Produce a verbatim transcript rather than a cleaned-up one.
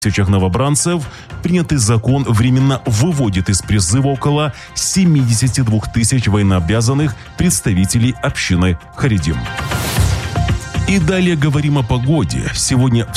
тысячах новобранцев, принятый закон временно выводит из призыва около семидесяти двух тысяч военнообязанных представителей общины харидим. И далее говорим о погоде. Сегодня в